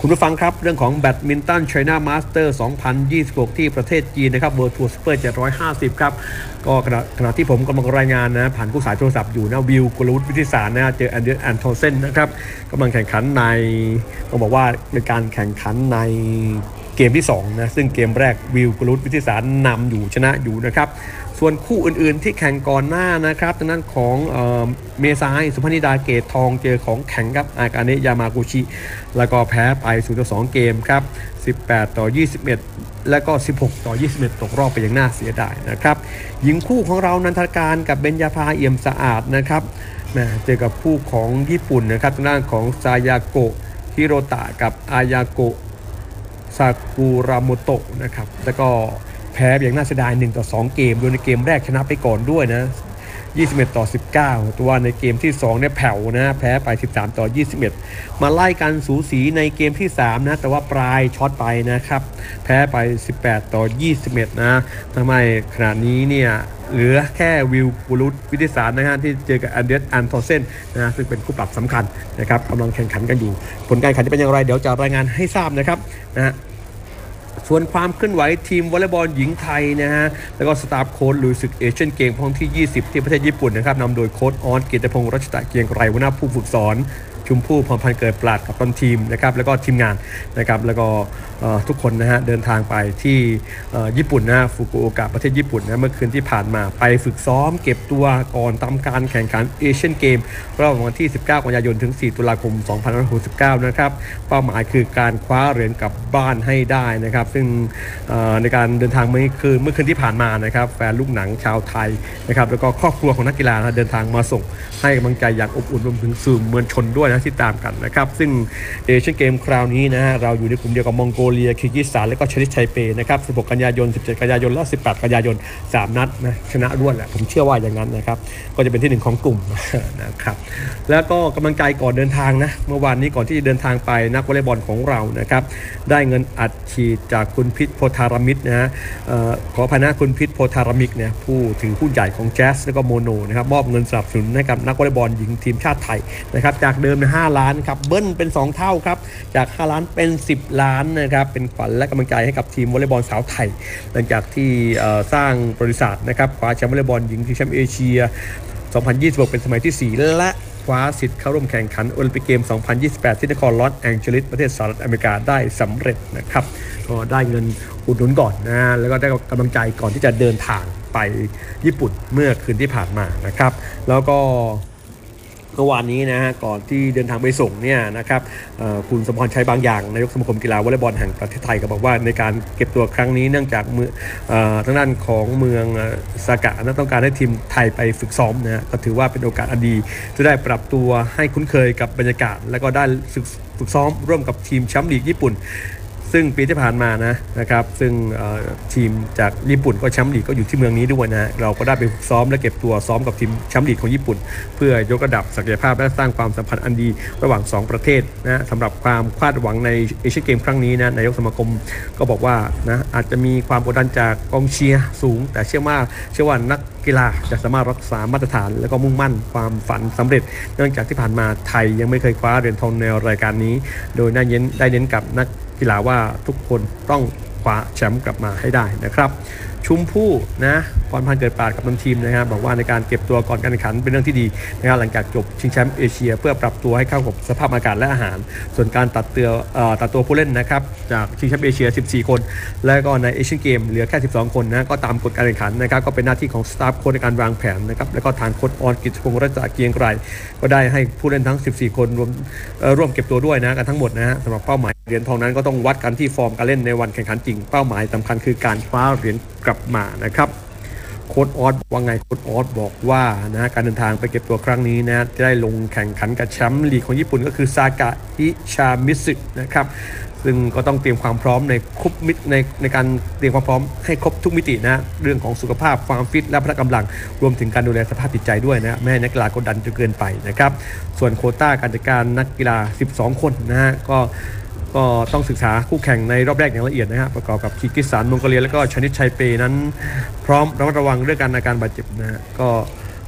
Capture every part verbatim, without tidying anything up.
คุณผู้ฟังครับเรื่องของแบดมินตัน China Master สองพันยี่สิบหกที่ประเทศจีนนะครับ World Tour Super เจ็ดร้อยห้าสิบครับก็ขณะขณะที่ผมกำลังรายงานนะผ่านผู้สายโทรศัพท์อยู่นะวิวกุลวุฒิวิทิสารนะเจอแอนเดอร์แอนโทเซนนะครับกำลังแข่งขันในต้องบอกว่าเป็นการแข่งขันในเกมที่สองนะซึ่งเกมแรกวิวกุลวุฒิวิทิสารนำอยู่ชนะอยู่นะครับส่วนคู่อื่นๆที่แข่งก่อนหน้านะครับทางด้านของเอ่อเมซายสุพนิดาเกตทองเจอของแข่งครับอากาเนะยามากุชิแล้วก็แพ้ไปศูนย์ต่อสองเกมครับสิบแปดต่อยี่สิบเอ็ดแล้วก็สิบหกต่อยี่สิบเอ็ดตกรอบไปอย่างน่าเสียดายนะครับหญิงคู่ของเรานันทการกับเบญญาภาเอี่ยมสะอาดนะครับเจอกับคู่ของญี่ปุ่นนะครับทางด้านของซายาโกะฮิโรตะกับอายาโกะซากุระโมโตะนะครับแล้วก็แพ้อย่างน่าเสียดายหนึ่งต่อสองเกมโดยในเกมแรกชนะไปก่อนด้วยนะยี่สิบเอ็ดต่อสิบเก้าตัวในเกมที่สองเนี่ยแผ่วนะแพ้ไปสิบสามต่อยี่สิบเอ็ดมาไล่กันสูสีในเกมที่สามนะแต่ว่าปลายช็อตไปนะครับแพ้ไปสิบแปดต่อยี่สิบเอ็ดนะทำไมขณะนี้เนี่ยเหลือแค่วิวกุลุตวิทิสารนะฮะที่เจอกับแอนเดอร์แอนโทเซนนะซึ่งเป็นคู่ปรับสำคัญนะครับกำลังแข่งขันกันอยู่ผลการแข่งขันจะเป็นอย่างไรเดี๋ยวจะรายงานให้ทราบนะครับนะส่วนความเคลื่อนไหวทีมวอลเลย์บอลหญิงไทยนะฮะแล้วก็สตาฟโค้ชลุยศึกเอเชียนเกมครั้งที่ยี่สิบที่ประเทศญี่ปุ่นนะครับนำโดยโค้ชออสเกียรติพงษ์รัชตะเกียงไกรหัวหน้าผู้ฝึกสอนชุมพู่พรพันธ์เกิดปราดกับต้นทีมนะครับแล้วก็ทีมงานนะครับแล้วก็ทุกคนนะฮะเดินทางไปที่ญี่ปุ่นนะฟุกุโอกะประเทศญี่ปุ่นนะเมื่อคืนที่ผ่านมาไปฝึกซ้อมเก็บตัวก่อนทำการแข่งขันเอเชียนเกมระหว่างวันที่สิบเก้ากันยายนถึงสี่ตุลาคมสองพันห้าร้อยหกสิบเก้านะครับเป้าหมายคือการคว้าเหรียญกลับบ้านให้ได้นะครับซึ่งในการเดินทางเมื่อคืนเมื่อคืนที่ผ่านมานะครับแฟนลูกหนังชาวไทยนะครับแล้วก็ครอบครัวของนักกีฬานะเดินทางมาส่งให้กำลังใจอย่างอบอุ่นรวมถึงสื่อมวลชนด้วยนะที่ตามกันนะครับซึ่งเอเชียนเกมคราวนี้นะฮะเราอยู่ในกลุ่มเดียวกับมองโกเลียคิร์กิสถานและก็ชลิตไทเปนะครับสิบหกกันยายนสิบเจ็ดกันยายนและสิบแปดกันยายนสามนัดนะชนะรวดแหละผมเชื่อว่าอย่างนั้นนะครับก็จะเป็นที่หนึ่งของกลุ่มนะครับแล้วก็กำลังใจก่อนเดินทางนะเมื่อวานนี้ก่อนที่จะเดินทางไปนักวอลเลย์บอลของเรานะครับได้เงินอัดฉีดจากคุณพิษโพธารมิตรนะฮะขอพนะคุณพิษโพธารมิตรเนี่ยผู้ถือหุ้นใหญ่ของแจ๊สและก็โมโนนะครับมอบเงินสนับสนุนให้กับนักวอลเลย์บอลหญิงทีมชาติไทยนะครับจากเดิมห้าล้านครับเบิ้ลเป็นสองเท่าครับจากห้าล้านเป็นสิบล้านนะครับเป็นขวัญและกำลังใจให้กับทีมวอลเลย์บอลสาวไทยหลังจากที่สร้างบริษัทนะครับคว้าแชมป์วอลเลย์บอลหญิงชิงแชมป์เอเชียสองพันยี่สิบหกเป็นสมัยที่สี่และคว้าสิทธิ์เข้าร่วมแข่งขันโอลิมปิกเกมสองพันยี่สิบแปดที่นครลอสแองเจลิสประเทศสหรัฐอเมริกาได้สำเร็จนะครับก็ได้เงินอุดหนุนก่อนนะแล้วก็ได้กำลังใจก่อนที่จะเดินทางไปญี่ปุ่นเมื่อคืนที่ผ่านมานะครับแล้วก็เมื่อวานนี้นะฮะก่อนที่เดินทางไปส่งเนี่ยนะครับคุณสมพรชัยบางอย่างนายกสมาคมกีฬาวอลเลย์บอลแห่งประเทศไทยก็บอกว่าในการเก็บตัวครั้งนี้เนื่องจากมือทางด้านของเมืองซากะนั้นต้องการให้ทีมไทยไปฝึกซ้อมนะก็ถือว่าเป็นโอกาสอันดีจะได้ปรับตัวให้คุ้นเคยกับบรรยากาศแล้วก็ได้ฝึกซ้อมร่วมกับทีมแชมป์ลีกญี่ปุ่นซึ่งปีที่ผ่านมานะนะครับซึ่งทีมจากญี่ปุ่นก็แชมป์ลีกก็อยู่ที่เมืองนี้ด้วยนะเราก็ได้ไปซ้อมและเก็บตัวซ้อมกับทีมแชมป์ลีกของญี่ปุ่นเพื่อยกระดับศักยภาพและสร้างความสัมพันธ์อันดีระหว่างสองประเทศนะสำหรับความคาดหวังในเอเชียนเกมครั้งนี้นะนายกสมาคมก็บอกว่านะอาจจะมีความกดดันจากกองเชียร์สูงแต่เชื่อว่าเชื่อว่านักกีฬาจะสามารถรักษามาตรฐานและก็มุ่งมั่นความฝันสำเร็จเนื่องจากที่ผ่านมาไทยยังไม่เคยคว้าเหรียญทองในรายการนี้โดยได้เน้นได้เน้นกับนักกีฬาว่าทุกคนต้องคว้าแชมป์กลับมาให้ได้นะครับชุมพู่นะพรพันธ์เกิดปราดกับทีมนะครับบอกว่าในการเก็บตัวก่อนการแข่งขันเป็นเรื่องที่ดีนะครับหลังจากจบชิงแชมป์เอเชียเพื่อปรับตัวให้เข้ากับสภาพอากาศและอาหารส่วนการตัดเตือตัดตัวผู้เล่นนะครับจากชิงแชมป์เอเชียสิบสี่คนและก็ในเอเชียนเกมเหลือแค่สิบสองคนนะก็ตามกฎการแข่งขันนะครับก็เป็นหน้าที่ของสตาฟโค้ชในการวางแผนนะครับแล้วก็ทางโค้ชออนกิจพงษ์รัตนเกียงไกรก็ได้ให้ผู้เล่นทั้งสิบสี่คนรวมร่วมเก็บตัวด้วยนะกันทั้งหมดนะฮะสำหรับเป้าหมายเหรียญทองนั้นก็ต้องวัดกันที่ฟอร์มการเล่นในวันแข่งขันจริงเป้าหมายสำคัญคือการคว้าเหรียญกลับมานะครับโค้ชออสว่าไงโค้ชออสบอกว่านะการเดินทางไปเก็บตัวครั้งนี้นะจะได้ลงแข่งขันกับแชมป์ลีกของญี่ปุ่นก็คือซากะอิชามิสึนะครับซึ่งก็ต้องเตรียมความพร้อมในครบมิตในในการเตรียมความพร้อมให้ครบทุกมิตินะเรื่องของสุขภาพความฟิตและพละกำลังรวมถึงการดูแลสภาพจิตใจด้วยนะไม่ให้นักกีฬากดดันจนเกินไปนะครับส่วนโควต้าการจัดการนักกีฬาสิบสองคนนะฮะก็ก็ต้องศึกษาคู่แข่งในรอบแรกอย่างละเอียดนะฮะประกอบกับคีร์กิสถานมองโกเลียและก็ชนิดไทเปนั้นพร้อมระมัดระวังเรื่องการอาการบาดเจ็บนะฮะก็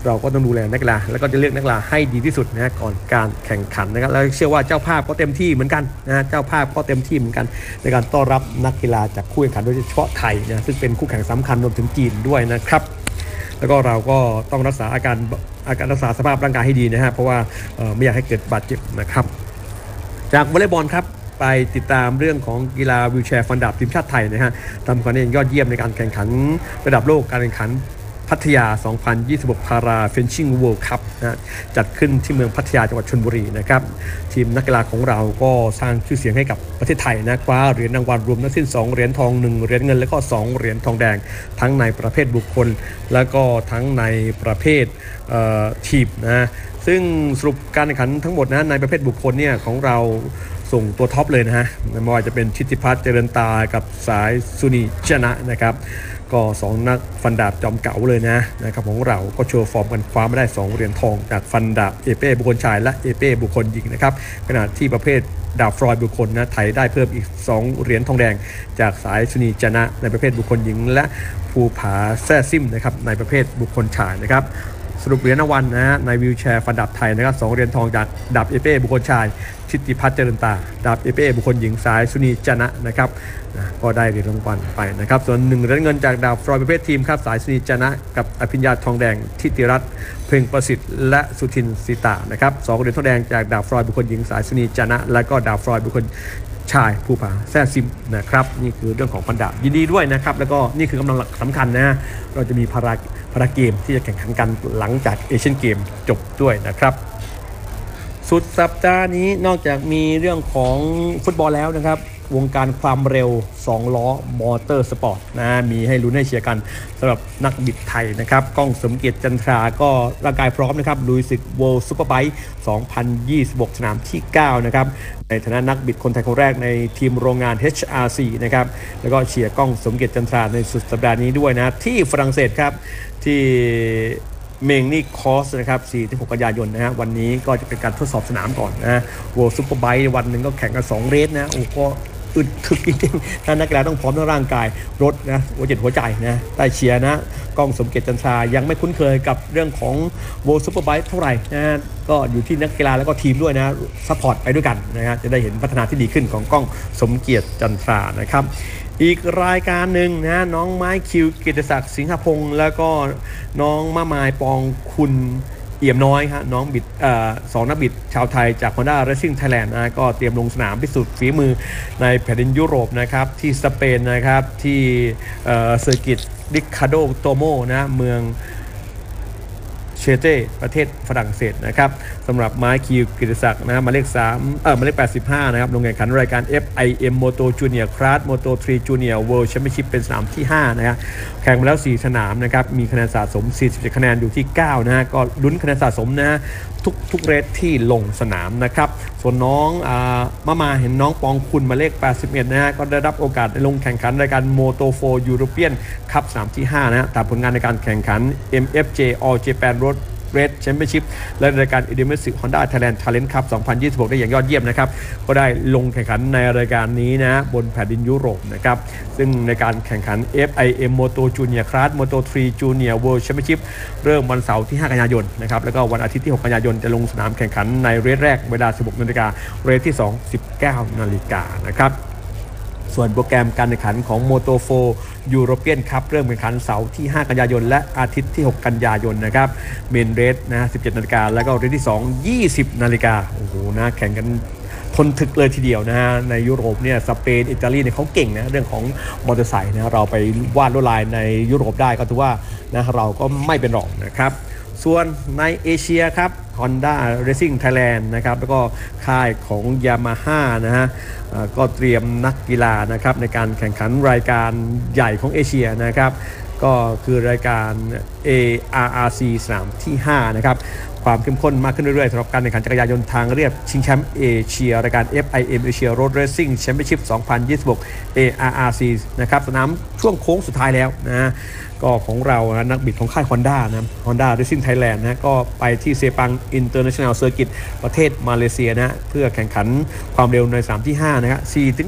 เราก็ต้องดูแลนักกีฬาแล้วก็จะเลือกนักกีฬาให้ดีที่สุดนะก่อนการแข่งขันนะครับแล้วเชื่อว่าเจ้าภาพก็เต็มที่เหมือนกันนะเจ้าภาพก็เต็มที่เหมือนกันในการต้อนรับนักกีฬาจากคู่แข่งขันโดยเฉพาะไทยนะซึ่งเป็นคู่แข่งสำคัญรวมถึงจีนด้วยนะครับแล้วก็เราก็ต้องรักษาอาการอาการรักษาสภาพร่างกายให้ดีนะฮะเพราะว่าไม่อยากให้เกิดบาดเจ็บนะครับจากวอลเลย์บอลครับไปติดตามเรื่องของกีฬาวีลแชร์ฟันดาบทีมชาติไทยนะฮะทำคะแนนยอดเยี่ยมในการแข่งขันระดับโลกการแข่งขันพัทยา สองพันยี่สิบหก พาราเฟนชิ่งเวิลด์คัพนะจัดขึ้นที่เมืองพัทยาจังหวัดชลบุรีนะครับทีมนักกีฬาของเราก็สร้างชื่อเสียงให้กับประเทศไทยนะคว้าเหรียญรางวัลรวมทั้งสิ้นสองเหรียญทองหนึ่งเหรียญเงินและก็สองเหรียญทองแดงทั้งในประเภทบุคคลแล้วก็ทั้งในประเภททีมนะซึ่งสรุปการแข่งขันทั้งหมดนะในประเภทบุคคลเนี่ยของเราส่งตัวท็อปเลยนะฮะไม่ว่าจะเป็นชิติพัฒน์เจริญตากับสายสุนีชนะนะครับก็สองนักฟันดาบจอมเก๋าเลยนะนะครับของเราก็โชว์ฟอร์มกันคว้ามาได้สองเหรียญทองจากฟันดาบเอเป้บุคคลชายและเอเป้บุคคลหญิงนะครับขณะที่ประเภทดาบฟลอยบุคคลนะไทยได้เพิ่มอีกสองเหรียญทองแดงจากสายสุนีชนะในประเภทบุคคลหญิงและภูผาแซ่ซิมนะครับในประเภทบุคคลชายนะครับสรุปเหรียญรางวัลนะฮะในวีลแชร์ฟันดาบไทยนะครับสองเหรียญทองจากดาบเอเป้บุคคลชายชิติพัฒน์เจริญตาดาบเอเป้บุคคลหญิงสายสุนีชนะนะครับนะก็ได้เหรียญรางวัลไปนะครับส่วนหนึ่งเหรียญเงินจากดาบฟลอยประเภททีมครับสายสุนีชนะกับอภิญญาทองแดงทิติรัตน์เพ่งประสิทธิ์และสุทินสิตานะครับสองเหรียญทองแดงจากดาบฟลอยบุคคลหญิงสายสุนีชนะและก็ดาบฟลอยบุคคลชายภูผาแซ่ซิมนะครับนี่คือเรื่องของฟันดาบยินดีด้วยนะครับแล้วก็นี่คือกำลังสำคัญนะเราจะมีพาราพาราเกมที่จะแข่งขันกันหลังจากเอเชียนเกมจบด้วยนะครับสุดสัปดาห์นี้นอกจากมีเรื่องของฟุตบอลแล้วนะครับวงการความเร็วสองล้อมอเตอร์สปอร์ตนะมีให้ลุ้นให้เชียร์กันสำหรับนักบิดไทยนะครับก้องสมเกียรติจันทราก็ร่างกายพร้อมนะครับลุยศึก World Superbike สองพันยี่สิบหก สนามที่เก้านะครับในฐานะนักบิดคนไทยคนแรกในทีมโรงงาน เอช อาร์ ซี นะครับแล้วก็เชียร์ก้องสมเกียรติจันทราในสุดสัปดาห์นี้ด้วยนะที่ฝรั่งเศสครับที่เมงนี่คอสนะครับ สี่ถึงหก กันยายนนะฮะวันนี้ก็จะเป็นการทดสอบสนามก่อนนะ World Superbike วันหนึ่งก็แข่งกันสองเรสนะโอ้ก็อึดถึกจริงๆถ้านักกีฬาต้องพร้อมทั้งร่างกายรถนะหัวจิตหัวใจนะได้เชียร์นะก้องสมเกียรติจันทรายังไม่คุ้นเคยกับเรื่องของ World Superbike เท่าไหร่นะก็อยู่ที่นักกีฬาแล้วก็ทีมด้วยนะซัพพอร์ตไปด้วยกันนะฮะจะได้เห็นพัฒนาที่ดีขึ้นของก้องสมเกียรติจันทรานะครับอีกรายการหนึ่งนะน้องไม้คิวกิตติศักดิ์สิงหพงศ์แล้วก็น้องมะมายปองคุณเอี่ยมน้อยฮะน้องบิดเอ่อสองนักบิดชาวไทยจาก Honda Racing Thailand นะก็เตรียมลงสนามพิสูจน์ฝีมือในแผ่นดินยุโรปนะครับที่สเปนนะครับที่เอ่อเซอร์กิตริคาโดโตโมนะเมืองเชเต้ประเทศฝรั่งเศสนะครับสำหรับไม้คิวกิติศักดิ์นะหมายเลขสามเออหมายเลขแปดสิบห้านะครับลงแข่งขันรายการ เอฟ ไอ เอ็ม Moto Junior Class Moto ทรี Junior World Championship เป็นสนามที่ห้านะฮะแข่งมาแล้วสี่สนามนะครับมีคะแนนสะสมสี่สิบเจ็ดคะแนนอยู่ที่เก้านะฮะก็ลุ้นคะแนนสะสมนะทุกทุกเรสที่ลงสนามนะครับส่วนน้องอ่ามามาเห็นน้องปองคุณหมายเลขแปดสิบเอ็ดนะฮะก็ได้รับโอกาสลงแข่งขันรายการ Moto โฟร์ European Cup สนามที่ห้านะฮะตามผลงานในการแข่งขัน เอ็ม เอฟ เจ All Japan Road Red Championship และรายการ Idemesic Honda Thailand Talent Cup สองพันยี่สิบหกได้อย่างยอดเยี่ยมนะครับก็ได้ลงแข่งขันในรายการนี้นะบนแผ่นดินยุโรปนะครับซึ่งในการแข่งขัน เอฟ ไอ เอ็ม Moto Junior Class Moto ทรี Junior World Championship เริ่มวันเสาร์ที่ห้ากันยายนนะครับแล้วก็วันอาทิตย์ที่หกกันยายนจะลงสนามแข่งขันในเรสแรกเวลา สิบหกนาฬิกาเรสที่สอง สิบเก้านาฬิกานะครับส่วนโปรแกรมการแข่งขันของ Moto โฟร์ European Cup เริ่มแข่งขันเสาร์ที่ห้ากันยายนและอาทิตย์ที่หกกันยายนนะครับเมนเรสนะสิบเจ็ดนาฬิกาแล้วก็เรสที่สอง ยี่สิบนาฬิกาโอ้โหนะแข่งกันทนถึกเลยทีเดียวนะฮะในยุโรปเนี่ยสเปนอิตาลีเนี่ยเขาเก่งนะเรื่องของมอเตอร์ไซค์นะเราไปวาดลวดลายในยุโรปได้ก็ถือว่านะเราก็ไม่เป็นรองนะครับส่วนในเอเชียครับ Honda Racing Thailand นะครับแล้วก็ค่ายของ Yamaha นะฮะก็เตรียมนักกีฬานะครับในการแข่งขันรายการใหญ่ของเอเชียนะครับก็คือรายการ เอ อาร์ อาร์ ซี สนามที่ห้านะครับความเข้มข้นมากขึ้นเรื่อยๆสำหรับการแข่งขันจักรยานยนต์ทางเรียบชิงแชมป์เอเชียรายการ เอฟ ไอ เอ็ม Asia Road Racing Championship สองพันยี่สิบหก เอ อาร์ อาร์ ซี นะครับสนามช่วงโค้งสุดท้ายแล้วนะก็ของเรานะนักบิดของค่าย Honda นะ Honda Racing Thailand นะก็ไปที่เซปัง International Circuit ประเทศมาเลเซียนะเพื่อแข่งขันความเร็วในสนามที่ห้านะครับ สี่ถึงหก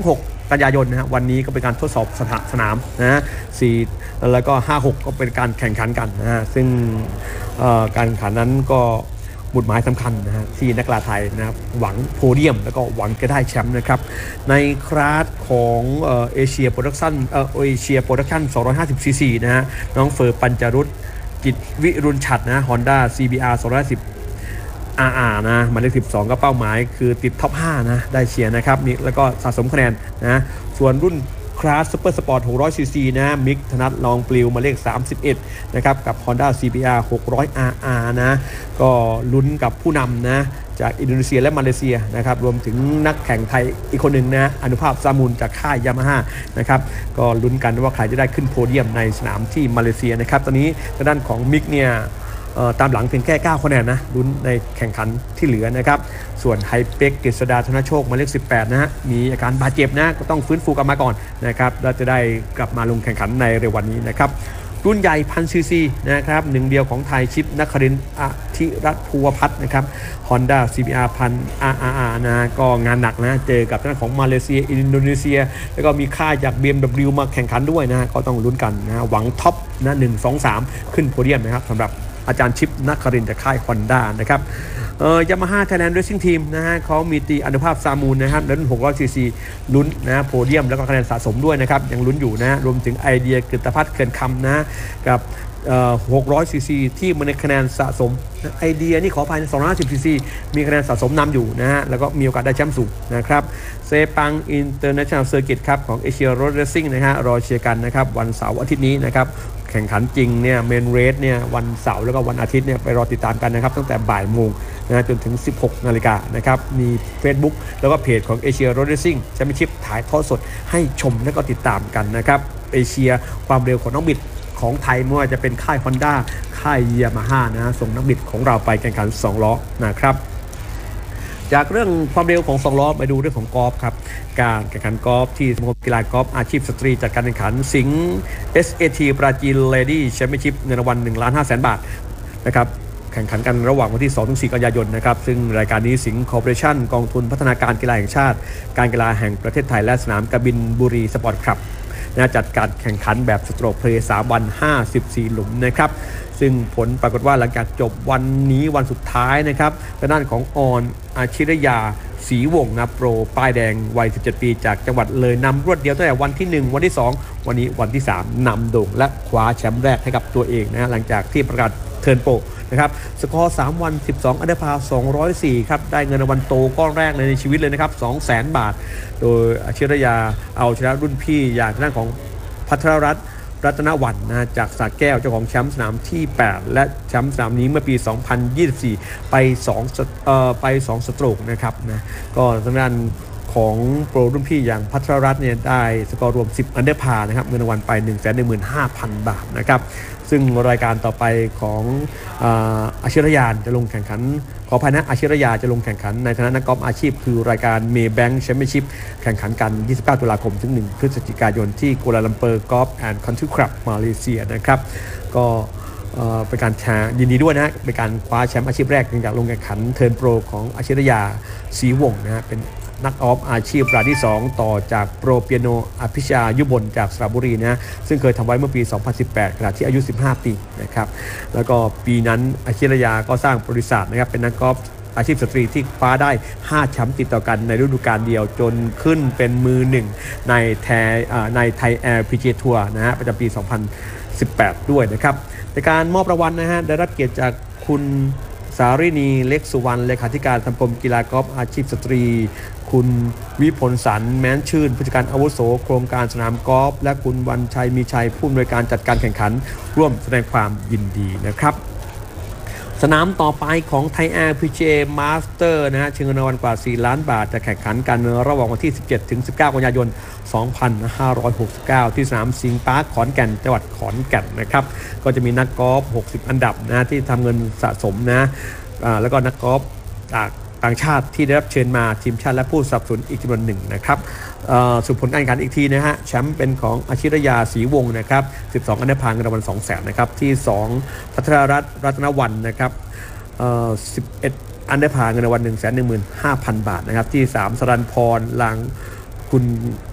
กันยายนนะฮะวันนี้ก็เป็นการทดสอบสนามนะสี่แล้วก็ห้าหกก็เป็นการแข่งขันกันนะฮะซึ่งการแข่งขันนั้นก็หมุดหมายสำคัญนะฮะที่นักกีฬาไทยนะครับหวังโพเดียมแล้วก็หวังจะได้แชมป์นะครับในคลาสของเอเชียโปรดักชั่นเอเชียโปรดักชั่นสองร้อยห้าสิบซีซีนะฮะน้องเฟอร์ปัญจรุตกิจวิรุณฉัตรนะ Honda ซี บี อาร์ สองร้อยห้าสิบ อาร์ อาร์ นะหมายเลขสิบสองก็เป้าหมายคือติดท็อปห้านะได้เชียร์นะครับนี่แล้วก็สะสมคะแนนนะส่วนรุ่นคลาสซุปเปอร์สปอร์ตหกร้อยซีซีนะมิกธนัทลองปลิวมาเลขสามสิบเอ็ดนะครับกับ Honda ซี บี อาร์ หกร้อย อาร์ อาร์ นะก็ลุ้นกับผู้นำนะจากอินโดนีเซียและมาเลเซียนะครับรวมถึงนักแข่งไทยอีกคนหนึ่งนะอนุภาพซามูลจากค่ายยามาฮ่านะครับก็ลุ้นกันว่าใครจะได้ขึ้นโพเดียมในสนามที่มาเลเซียนะครับตอนนี้ทางด้านของมิกเนี่ยตามหลังเพียงแค่เก้าคะแนนนะลุ้นในแข่งขันที่เหลือนะครับส่วนไฮเป็กกฤษดาธนโชคหมายเลขสิบแปดนะฮะมีอาการบาดเจ็บนะก็ต้องฟื้นฟูกลับมาก่อนนะครับแล้วจะได้กลับมาลงแข่งขันในเร็ววันนี้นะครับรุ่นใหญ่พันซีซีนะครับหนึ่งเดียวของไทยชิปนครินทร์อธิรัตน์ภูวพัฒน์นะครับ Honda ซี บี อาร์ พัน อาร์ อาร์ นะก็งานหนักนะเจอกับทางของมาเลเซียอินโดนีเซียแล้วก็มีค่ายจาก บี เอ็ม ดับเบิลยู มาแข่งขันด้วยนะก็ต้องลุ้นกันนะหวังท็อปนะหนึ่ง สอง สามขึ้นโพเดียมนะครับสำหรับอาจารย์ชิปนครินทร์จากค่าย Honda นะครับเอ่อยามาฮ่าไทยแลนด์เรซซิ่งทีมนะฮะเขามีตีอนุภาพซามูลนะครับในรุ่นหกร้อยซีซีลุ้นนะโพเดียมแล้วก็คะแนนสะสมด้วยนะครับยังลุ้นอยู่นะรวมถึงไอเดียกฤตภัทรเขื่อนคำนะกับหกร้อยซีซีที่มันในคะแนนสะสมไอเดียนี่ขอภายในสองร้อยห้าสิบซีซีมีคะแนนสะสมนำอยู่นะฮะแล้วก็มีโอกาสได้แชมป์สูงนะครับเซปังอินเตอร์เนชั่นแนลเซอร์กิตครับของเอเชียโรดเรซซิ่งนะฮะรอเชียร์กันนะครับวันเสาร์อาทิตย์นี้นะครับแข่งขันจริงเนี่ยเมนเรสเนี่ยวันเสาร์แล้วก็วันอาทิตย์เนี่ยไปรอติดตามกันนะครับตั้งแต่บ่ายโมงนะจนถึงสิบหกนาฬิกานะครับมี Facebook แล้วก็เพจของเอเชียโรดเรซซิ่งแชมเปี้ยนชิพถ่ายทอดสดให้ชมและก็ติดตามกันนะครับเอเชียความเร็วของน้องบิดของไทยไม่ว่าจะเป็นค่าย Honda ค่ายยามาฮ่านะส่งนักบิดของเราไปแข่งขันสองล้อนะครับจากเรื่องความเร็วของสองล้อไปดูเรื่องของกอล์ฟครับการแข่งขันกอล์ฟที่สมาคมกีฬากอล์ฟอาชีพสตรีจัดการแข่งขันสิงห์ เอส เอ ที ปราจีนเลดี้แชมเปี้ยนชิพเงินรางวัล หนึ่งล้านห้าแสน บาทนะครับแข่งขันกันระหว่างวันที่ สองถึงสี่ กันยายนนะครับซึ่งรายการนี้สิงห์คอร์ปอเรชั่นกองทุนพัฒนาการกีฬาแห่งชาติการกีฬาแห่งประเทศไทยและสนามกบินบุรีสปอร์ตคลับนะจัดการแข่งขันแบบสโตรกเพลย์สามวันห้าสิบสี่หลุมนะครับซึ่งผลปรากฏว่าหลังจากจบวันนี้วันสุดท้ายนะครับทางด้านของออนอาชิรยาศรีวงศ์นะโปรป้ายแดงวัยสิบเจ็ดปีจากจังหวัดเลยนำรวดเดียวตั้งแต่วันที่หนึ่งวันที่สองวันนี้วันที่สามนำโด่งและคว้าแชมป์แรกให้กับตัวเองนะหลังจากที่ประกาศเทิร์นโปรนะครับสกอร์สามวันสิบสองอันเดอร์พาสองร้อยสี่ครับได้เงินรางวัลโตก้อนแรกในชีวิตเลยนะครับ สองแสน บาทโดยอาชิรยาเอาชนะรุ่นพี่อย่างทางด้านของภัทรรัตน์รัตนวรรณนะจากสระแก้วเจ้าของแชมป์สนามที่แปดและแชมป์สนามนี้เมื่อปีสองพันยี่สิบสี่ไปสองเอ่อไปสองสโตรกนะครับนะก็ทางด้านของโปรรุ่นพี่อย่างภัทรรัตน์เนี่ยได้สกอร์รวมสิบอันเดอร์พานะครับเงินรางวัลไป หนึ่งแสนหนึ่งหมื่นห้าพัน บาทนะครับซึ่งรายการต่อไปของอาชิรยาจะลงแข่งขันขออภัยนะอาชิรยาจะลงแข่งขันในฐานะนักกอล์ฟอาชีพคือรายการเมย์แบงค์แชมเปี้ยนชิพแข่งขันกันยี่สิบเก้าตุลาคมถึงหนึ่งพฤศจิกายนที่กัวลาลัมเปอร์กอล์ฟแอนด์คันทรีคลับมาเลเซียนะครับก็เป็นการยินดีด้วยนะเป็นการคว้าแชมป์อาชีพแรกจากลงแข่งขันเทิร์นโปรของอาชิรยาศรีวงศ์นะฮะเป็นนักออฟอาชีพรายที่สองต่อจากโปรเปียโนอภิชายุบลจากสระบุรีนะซึ่งเคยทำไว้เมื่อปีสองพันสิบแปดขณะที่อายุสิบห้าปีนะครับแล้วก็ปีนั้นอาชิรยาก็สร้างบริษัทนะครับเป็นนักกอล์ฟอาชีพสตรีที่คว้าได้ห้าแชมป์ติดต่อกันในฤดูกาลเดียวจนขึ้นเป็นมือหนึ่งในแทในไทยแอร์ พี จี เอ ทัวร์นะฮะประจำปีสองพันสิบแปดด้วยนะครับในการมอบรางวัลนะฮะได้รับเกียรติจากคุณสารินีเล็กสุวรรณเลขาธิการสมาคมกีฬากอล์ฟอาชีพสตรีคุณวิพลสันแม้นชื่นผู้จัดการอาวุโสโครงการสนามกอล์ฟและคุณวันชัยมีชัยผู้อำนวยการจัดการแข่งขันร่วมแสดงความยินดีนะครับสนามต่อไปของไทยแอร์ พี จี เอ Master นะฮะชิงเงินรางวัลกว่าสี่ล้านบาทจะแข่งขันกันระหว่างวันที่สิบเจ็ดถึงสิบเก้ากันยายนสองพันห้าร้อยหกสิบเก้าที่สนามสิงห์ปาร์คขอนแก่นจังหวัดขอนแก่นนะครับก็จะมีนักกอล์ฟหกสิบอันดับนะที่ทำเงินสะสมนะแล้วก็นักกอล์ฟจากต่างชาติที่ได้รับเชิญมาทีมชาติและผู้สนับสนุนอีกจำนวนหนึ่งนะครับสุดผลการแข่งขันอีกทีนะฮะแชมป์เป็นของอาชิรยาศรีวงศ์นะครับสิบสองอันดับพังเงินรางวัล สองแสน นะครับที่สองภัทรรัตน์รัตนวรรณนะครับสิบเอ็ดอันดับพังเงินรางวัล หนึ่งแสนหนึ่งหมื่นห้าพัน บาทนะครับที่สามสรัญพรลางคุณ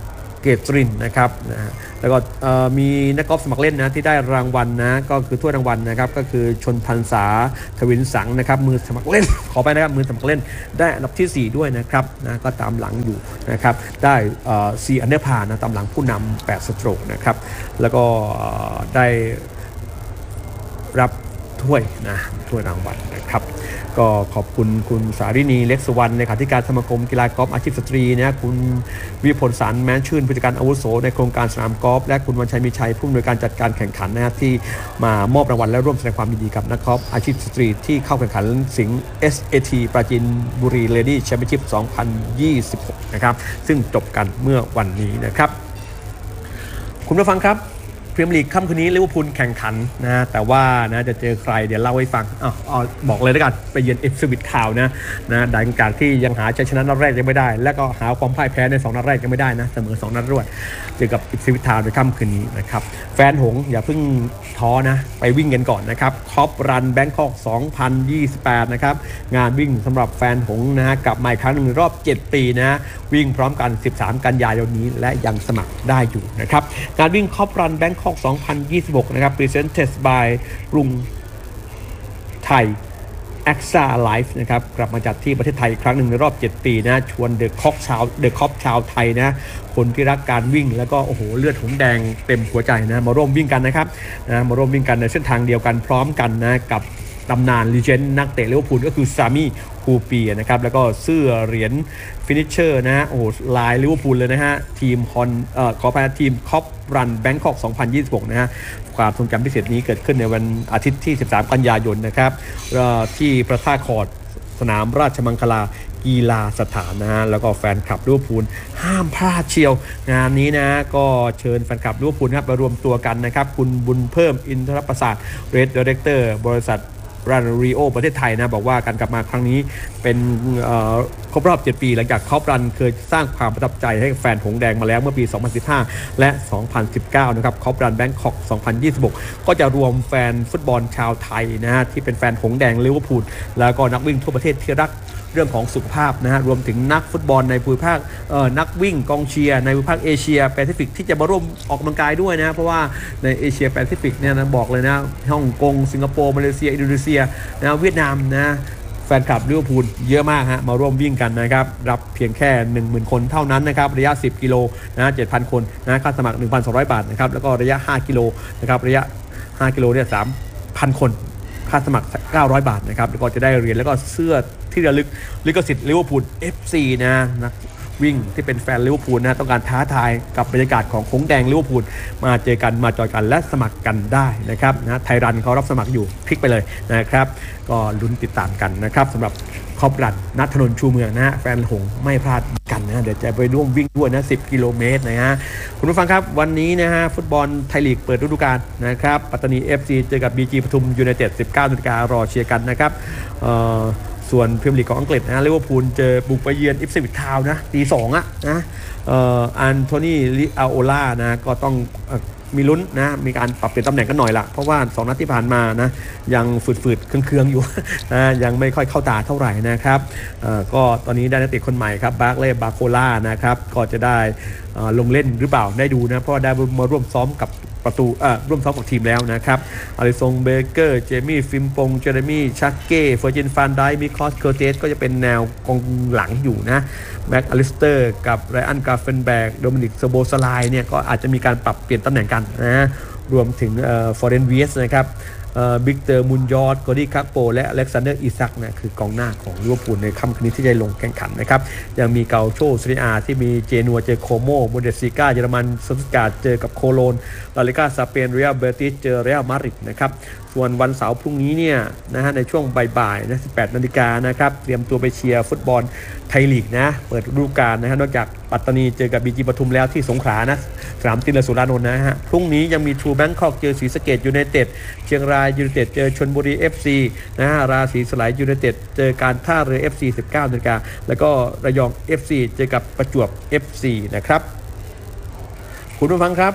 เกตรินนะครับนะแล้วก็มีนักกอล์ฟสมัครเล่นนะที่ได้รางวัลนะก็คือถ้วยรางวัลนะครับก็คือชนพันษาทวินสังนะครับมือสมัครเล่นขอไปนะครับมือสมัครเล่นได้อันดับที่สี่ด้วยนะครับนะก็ตามหลังอยู่นะครับได้สี่อันเดอร์พาร์นะตามหลังผู้นำแปดสโตรกนะครับแล้วก็ได้รับถ้วยนะถ้วยรางวัลนะครับก็ขอบคุณคุณสารินีเล็กสุวรรณเลขาธิการสมาคมกีฬากอล์ฟอาชีพสตรีนะคุณวิพลสารแม้นชื่นผู้จัดการอาวุโสในโครงการสนามกอล์ฟและคุณวันชัยมีชัยผู้อำนวยการจัดการแข่งขันนะที่มามอบรางวัลและร่วมแสดงความยินดีกับนักกอล์ฟอาชีพสตรีที่เข้าแข่งขันสิงห์ เอส เอ ที ปราจีนบุรีเลดี้แชมเปี้ยนชิพสองพันยี่สิบหกนะครับซึ่งจบกันเมื่อวันนี้นะครับคุณผู้ฟังครับพรีเมียร์ลีกค่ำคืนนี้ลิเวอร์พูลแข่งขันนะแต่ว่านะจะเจอใครเดี๋ยวเล่าให้ฟังอ้าวเอาบอกเลยแล้วกันไปเยือนเอฟซีวิตข่าวนะนะหลังจากที่ยังหาชัยชนะนัดแรกยังไม่ได้แล้วก็หาความพ่ายแพ้ในสองนัดแรกยังไม่ได้นะเสมอสองนัดรวดเจอกับเอฟซีวิตข่าวในค่ำคืนนี้นะครับแฟนหงอย่าเพิ่งท้อนะไปวิ่งกันก่อนนะครับคอปรันแบงคอกสองพันยี่สิบแปดนะครับงานวิ่งสำหรับแฟนหงนะฮะกลับมาอีกครั้งหนึ่งรอบเจ็ดปีนะวิ่งพร้อมกันสิบสามกันยายนนี้และยังสมัครได้อยู่นะครับงานวิ่งคอปรันแบงคอกสองพันยี่สิบหกนะครับ Presented by กรุงไทย แอคซ่า Life นะครับกลับมาจัดที่ประเทศไทยอีกครั้งหนึ่งในรอบเจ็ดปีนะชวนเดอะคอปชาวเดอะคอปชาวไทยนะคนที่รักการวิ่งแล้วก็โอ้โหเลือดหงแดงเต็มหัวใจนะมาร่วมวิ่งกันนะครับนะมาร่วมวิ่งกันในเส้นทางเดียวกันพร้อมกันนะกับตำนานลีเจนด์นักเตะลิเวอร์พูลก็คือซามี่คูปีนะครับแล้วก็เสื้อเหรียญฟินิชเชอร์นะฮะโอ้โหลายลิเวอร์พูลเลยนะฮะทีมฮอนเอ่อขอพายทีมคอปรันแบงคอกสองพันยี่สิบหกนะฮะความทรงจำพิเศษนี้เกิดขึ้นในวันอาทิตย์ที่สิบสามกันยายนนะครับที่พระธาตุคอร์ดสนามราชมังคลากีฬาสถานนะฮะแล้วก็แฟนคลับลิเวอร์พูลห้ามพลาดเชียวงานนี้นะก็เชิญแฟนคลับลิเวอร์พูลครับมารวมตัวกันนะครับคุณบุญเพิ่มอินทรประสาทเรดดีเรคเตอร์บริษัทรันรีโอประเทศไทยนะบอกว่าการกลับมาครั้งนี้เป็นครบรอบเจ็ดปีหลังจากคอปรันเคยสร้างความประทับใจให้แฟนหงแดงมาแล้วเมื่อปีสองพันสิบห้าและสองพันสิบเก้านะครับคอปรันแบงคอกสองพันยี่สิบหกก็จะรวมแฟนฟุตบอลชาวไทยนะฮะที่เป็นแฟนหงแดงลิเวอร์พูลแล้วก็นักวิ่งทั่วประเทศที่รักเรื่องของสุขภาพนะฮะรวมถึงนักฟุตบอลในภูมิภาคเอ่อนักวิ่งกองเชียร์ในภูมิภาคเอเชียแปซิฟิกที่จะมาร่วมออกกำลังกายด้วยนะเพราะว่าในเอเชียแปซิฟิกเนี่ยนะบอกเลยนะฮ่องกงสิงคโปร์มาเลเซียอินโดนีเซียนะเวียดนามนะแฟนคลับลิเวอร์พูลเยอะมากฮะมาร่วมวิ่งกันนะครับรับเพียงแค่ หนึ่งหมื่น คนเท่านั้นนะครับระยะสิบกิโลนะ เจ็ดพัน คนนะค่าสมัคร หนึ่งพันสองร้อย บาทนะครับแล้วก็ระยะห้ากิโลนะครับระยะห้ากิโลเนี่ย สามพัน คนค่าสมัครเก้าร้อยบาทนะครับแล้วก็จะได้เหรียญแล้วก็เสื้อที่ระลึกลิขสิทธิ์ลิเวอร์พูล เอฟ ซี นะนักวิ่งที่เป็นแฟนลิเวอร์พูลนะต้องการท้าทายกับบรรยากาศของหงแดงลิเวอร์พูลมาเจอกันมาจอยกันและสมัครกันได้นะครับนะไทยรันเขารับสมัครอยู่คลิกไปเลยนะครับก็ลุ้นติดตามกันนะครับสำหรับคอปรันณถนนชูเมืองนะฮะแฟนหงไม่พลาดกันนะเดี๋ยวจะไปร่วมวิ่งด้วยนะสิบกิโลเมตรนะฮะคุณผู้ฟังครับวันนี้นะฮะฟุตบอลไทยลีกเปิดฤดูกาลนะครับปัตตานี เอฟ ซี เจอกับ บี จี ปทุมยูไนเต็ด สิบเก้านาฬิการอเชียร์กันนะครับเอ่อส่วนพรีเมียร์ลีกของอังกฤษนะลิเวอร์พูลเจอบุกไปเยือนอิปสวิชทาวน์นะตีสองอ่ะนะเอ่ออันโทนีลิอาโอล่านะก็ต้องมีลุ้นนะมีการปรับเปลี่ยนตำแหน่งกันหน่อยละเพราะว่าสองนัดที่ผ่านมานะยังฝืดๆเคืองๆอยู่นะยังไม่ค่อยเข้าตาเท่าไหร่นะครับก็ตอนนี้ได้นักเตะคนใหม่ครับบาร์เล่บาโคล่านะครับก็จะได้ลงเล่นหรือเปล่าได้ดูนะเพราะว่าได้มาร่วมซ้อมกับประตูอ่าร่วมซ้อมกับทีมแล้วนะครับอลิซงเบเกอร์เจมี่ฟิมปงเจเรมี่ชักเก้เฟอร์จินฟานไดมิคอสเคอร์เตสก็จะเป็นแนวกองหลังอยู่นะแม็กอลิสเตอร์กับไรอันกาเฟนแบกโดมินิกโซโบสไลเนี่ยก็อาจจะมีการปรับเปลี่ยนตำแหน่งกันนะรวมถึงเอ่อฟอร์เรนเวียสนะครับบิกเตอร์มุนยอร์ดโกดี้คักโปและอเล็กซานเดอร์อิซักนะคือกองหน้าของลิเวอร์พูลในค่ำคืนนี้ที่จะลงแข่งขันนะครับยังมีเกาโชซีเรียที่มีเจนัวเจอโคโมบูเดสซิก้าเยอรมันสตุตการ์ดเจอกับโคโลนลาลิก้าสเปนเรียลเบติสเจอเรอัลมาดริดนะครับส่วนวันเสาร์พรุ่งนี้เนี่ยนะฮะในช่วงบ่ายๆนะสิบแปดนาฬิกานะครับเตรียมตัวไปเชียร์ฟุตบอลไทยลีกนะเปิดฤดูกาลนะฮะนอกจากปัตตานีเจอกับ บี จี ปทุมแล้วที่สงขลานะสนามตินสุรานนท์นะฮะพรุ่งนี้ยังมีทรูแบงคอกเจอศรีสะเกษยูไนเต็ดเชียงรายยูไนเต็ดเจอชลบุรี เอฟ ซี นะฮะราศีสลายยูไนเต็ดเจอการท่าเรือ เอฟ ซี สิบเก้านาฬิกาแล้วก็ระยอง เอฟ ซี เจอกับประจวบ เอฟ ซี นะครับคุณผู้ฟังครับ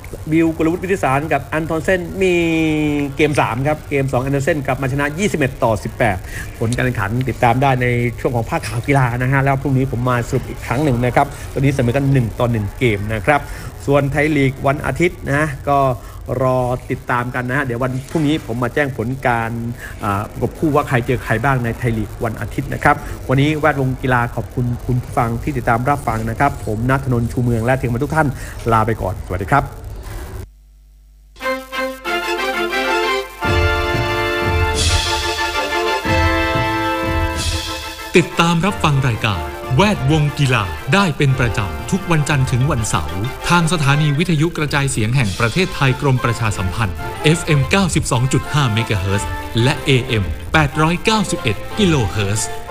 บิล กลวุฒิ วิทิสารกับอันทอนเซนมีเกมสามครับเกมสองอันทอนเซนกลับมาชนะยี่สิบเอ็ดต่อสิบแปดผลการแข่งขันติดตามได้ในช่วงของภาคข่าวกีฬานะฮะแล้วพรุ่งนี้ผมมาสรุปอีกครั้งหนึ่งนะครับตอนนี้เสมอกันหนึ่งต่อหนึ่งเกมนะครับส่วนไทยลีกวันอาทิตย์นะก็รอติดตามกันนะฮะเดี๋ยววันพรุ่งนี้ผมมาแจ้งผลการประกบคู่ว่าใครเจอใครบ้างในไทยลีกวันอาทิตย์นะครับวันนี้แวดวงกีฬาขอบคุณคุณผู้ฟังที่ติดตามรับฟังนะครับผมณัฐนนท์ชูเมืองและทีมงานทุกท่านลาไปก่อนสวัสดีครับติดตามรับฟังรายการแวดวงกีฬาได้เป็นประจำทุกวันจันทร์ถึงวันเสาร์ทางสถานีวิทยุกระจายเสียงแห่งประเทศไทยกรมประชาสัมพันธ์ เอฟ เอ็ม เก้าสิบสองจุดห้า เมกะเฮิรตซ์และ เอ เอ็ม แปดร้อยเก้าสิบเอ็ด กิโลเฮิรตซ์